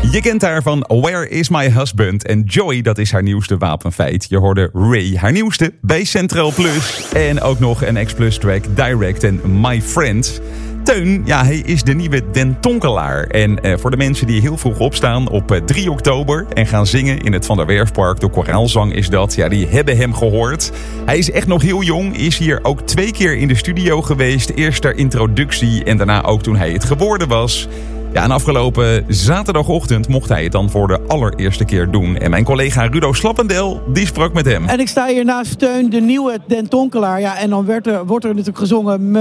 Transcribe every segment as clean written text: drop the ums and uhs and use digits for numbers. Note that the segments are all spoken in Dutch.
Je kent haar van Where is my husband? En Joy, dat is haar nieuwste wapenfeit. Je hoorde Ray, haar nieuwste, bij Centraal Plus. En ook nog een X-Plus track, Direct en My Friend. Teun, ja, hij is de nieuwe Den Tonkelaar. En voor de mensen die heel vroeg opstaan op 3 oktober... en gaan zingen in het Van der Werfpark, de koraalzang is dat... ja, die hebben hem gehoord. Hij is echt nog heel jong, is hier ook 2 keer in de studio geweest. Eerst ter introductie en daarna ook toen hij het geworden was... Ja, en afgelopen zaterdagochtend mocht hij het dan voor de allereerste keer doen. En mijn collega Rudo Slappendel, die sprak met hem. En ik sta hier naast Teun, de nieuwe Den Tonkelaar. Ja, en dan wordt er natuurlijk gezongen...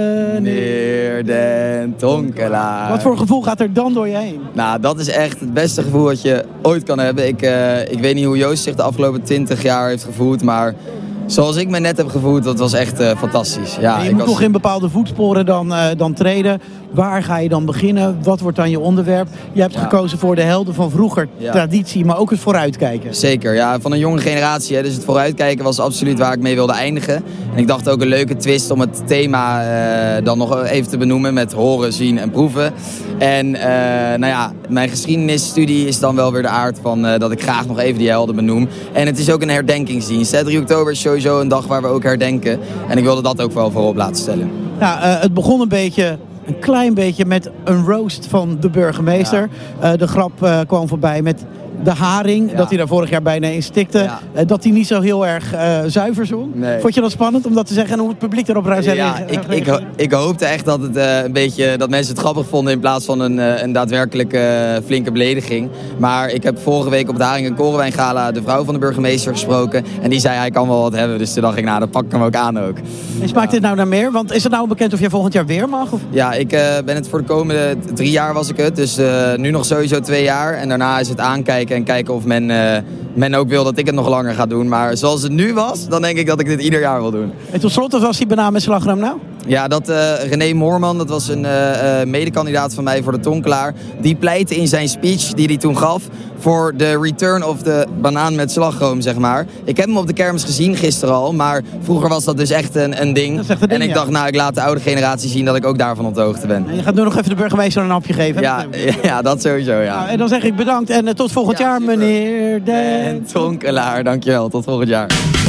Meneer Den Tonkelaar. Wat voor gevoel gaat er dan door je heen? Nou, dat is echt het beste gevoel wat je ooit kan hebben. Ik weet niet hoe Joost zich de afgelopen 20 jaar heeft gevoeld, maar... Zoals ik me net heb gevoeld, dat was echt fantastisch. Ja, je moet toch in bepaalde voetsporen dan treden. Waar ga je dan beginnen? Wat wordt dan je onderwerp? Je hebt gekozen voor de helden van vroeger, traditie, maar ook het vooruitkijken. Zeker, ja, van een jonge generatie. Hè, dus het vooruitkijken was absoluut waar ik mee wilde eindigen. En ik dacht ook een leuke twist om het thema dan nog even te benoemen met horen, zien en proeven. En nou ja, mijn geschiedenisstudie is dan wel weer de aard van dat ik graag nog even die helden benoem. En het is ook een herdenkingsdienst. Hè? 3 oktober is sowieso een dag waar we ook herdenken. En ik wilde dat ook wel voorop laten stellen. Ja, het begon een klein beetje met een roast van de burgemeester. Ja. De grap kwam voorbij met de haring, dat hij daar vorig jaar bijna in stikte. Ja. Dat hij niet zo heel erg zuiver zong. Nee. Vond je dat spannend om dat te zeggen en hoe het publiek erop reageerde? Ja, ik hoopte echt dat het een beetje dat mensen het grappig vonden in plaats van een daadwerkelijke flinke belediging. Maar ik heb vorige week op het Haring en Korenwijngala de vrouw van de burgemeester gesproken en die zei hij kan wel wat hebben. Dus toen dacht ik, nou, dan pak ik hem ook aan ook. En smaakt dit nou naar meer? Want is het nou bekend of jij volgend jaar weer mag? Of? Ja, ik ben het voor de komende 3 jaar was ik het. Dus nu nog sowieso 2 jaar. En daarna is het aankijken en kijken of men ook wil dat ik het nog langer ga doen. Maar zoals het nu was, dan denk ik dat ik dit ieder jaar wil doen. En tot slot, wat was die banaan met slagroom nou? Ja, dat René Moorman, dat was een medekandidaat van mij voor de Tonkelaar. Die pleitte in zijn speech die hij toen gaf voor de return of de banaan met slagroom, zeg maar. Ik heb hem op de kermis gezien gisteren al, maar vroeger was dat dus echt een ding. En ik dacht, nou, ik laat de oude generatie zien dat ik ook daarvan op de hoogte ben. En je gaat nu nog even de burgemeester een hapje geven? Ja, dat sowieso, ja. Nou, en dan zeg ik bedankt en tot volgend jaar, meneer Den Tonkelaar. Dankjewel, tot volgend jaar.